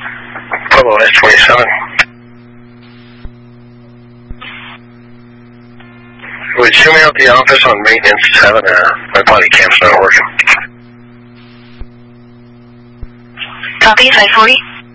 Pueblo S27. Would you mail at the office on maintenance 7? My body cam's not working. Copy, 540.